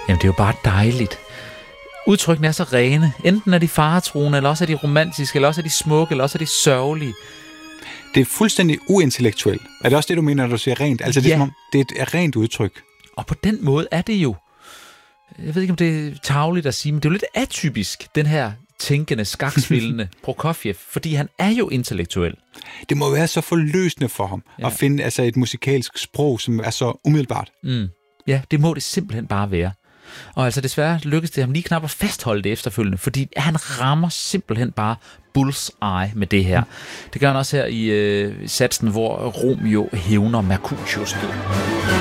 Jamen, det er jo bare dejligt. Udtrykkene er så rene. Enten er de faretruende, eller også er de romantiske, eller også er de smukke, eller også er de sørgelige. Det er fuldstændig uintellektuelt. Er det også det, du mener, når du siger rent? Altså, det er som om, det er et rent udtryk. Og på den måde er det jo, jeg ved ikke, om det er tarveligt at sige, men det er jo lidt atypisk, den her tænkende, skakspillende Prokofjev, fordi han er jo intellektuel. Det må være så forløsende for ham at finde altså, et musikalsk sprog, som er så umiddelbart. Ja, det må det simpelthen bare være. Og altså desværre lykkedes det ham lige knap at fastholde det efterfølgende, fordi han rammer simpelthen bare bullseye med det her. Det gør han også her i satsen, hvor Romeo hævner Mercutius død.